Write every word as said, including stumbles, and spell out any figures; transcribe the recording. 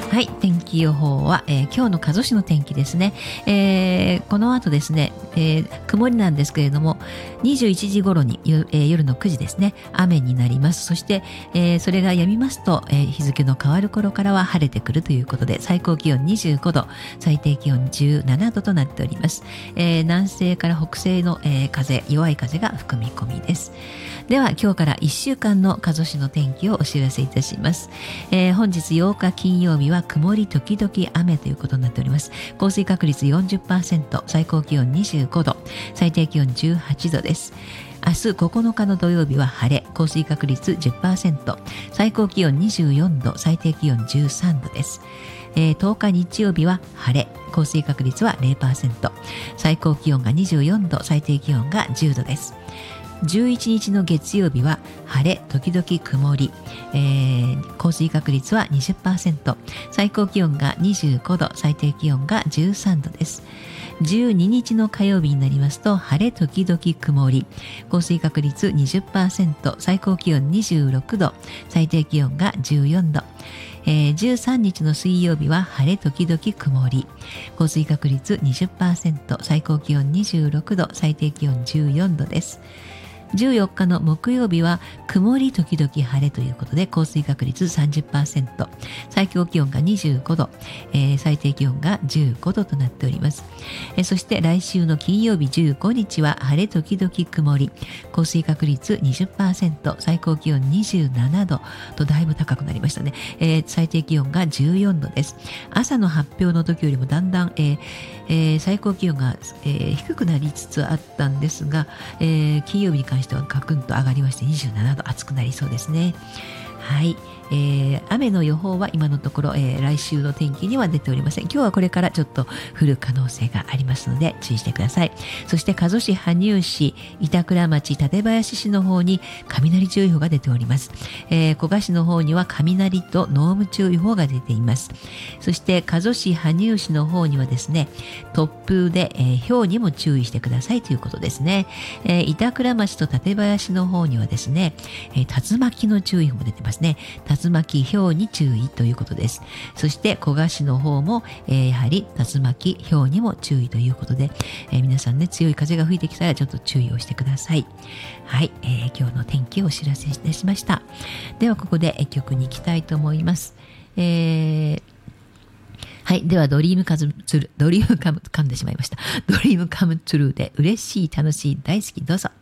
はい、天気予報は、えー、今日の加須市の天気ですね。えー、この後ですね、えー、曇りなんですけれども、にじゅういちじ頃に、えー、夜のくじですね、雨になります。そして、えー、それが止みますと、えー、日付の変わる頃からは晴れてくるということで、最高気温にじゅうごど、最低気温じゅうななどとなっております。えー、南西から北西の、えー、風、弱い風が吹く見込みです。では、今日からいっしゅうかんの加須市の天気をお知らせいたします。えー、本日ようか金曜日は曇り時々雨ということになっております。降水確率 よんじゅっパーセント、最高気温にじゅうごど、最低気温じゅうはちどです。明日ここのかの土曜日は晴れ、降水確率 じゅっパーセント、最高気温にじゅうよんど、最低気温じゅうさんどです。えー、とおか日曜日は晴れ、降水確率は ゼロパーセント、最高気温がにじゅうよんど、最低気温がじゅうどです。じゅういちにちの月曜日は晴れ時々曇り、えー、降水確率は にじゅっパーセント、最高気温がにじゅうごど、最低気温がじゅうさんどです。じゅうににちの火曜日になりますと晴れ時々曇り、降水確率 にじゅっパーセント、最高気温にじゅうろくど、最低気温がじゅうよんど。えー、じゅうさんにちの水曜日は晴れ時々曇り、降水確率 にじゅっパーセント、最高気温にじゅうろくど、最低気温じゅうよんどです。じゅうよっかの木曜日は曇り時々晴れということで、降水確率 さんじゅっパーセント、最高気温がにじゅうごど、えー、最低気温がじゅうごどとなっております。えー、そして来週の金曜日じゅうごにちは晴れ時々曇り、降水確率 にじゅっパーセント、最高気温にじゅうななどとだいぶ高くなりましたね。えー、最低気温がじゅうよんどです。朝の発表の時よりもだんだん、えーえー、最高気温が、えー、低くなりつつあったんですが、えー、金曜日に関してはガクンと上がりましてにじゅうななど、暑くなりそうですね。はい、えー、雨の予報は今のところ、えー、来週の天気には出ておりません。今日はこれからちょっと降る可能性がありますので注意してください。そして加須市、羽生市、板倉町、館林市の方に雷注意報が出ております。えー、古賀市の方には雷と濃霧注意報が出ています。そして加須市、羽生市の方にはですね、突風で、えー、雹にも注意してくださいということですね。えー、板倉町と館林の方にはですね、えー、竜巻の注意報も出てますね。竜巻、雹に注意ということです。そして古賀市の方も、えー、やはり竜巻、雹にも注意ということで、えー、皆さんね、強い風が吹いてきたらちょっと注意をしてください。はい、えー、今日の天気をお知らせいたしました。ではここで曲に行きたいと思います。えーはい。では、ドリームカムツル、ドリームカム、噛んでしまいました。ドリームカムトゥルーで嬉しい、楽しい、大好き、どうぞ。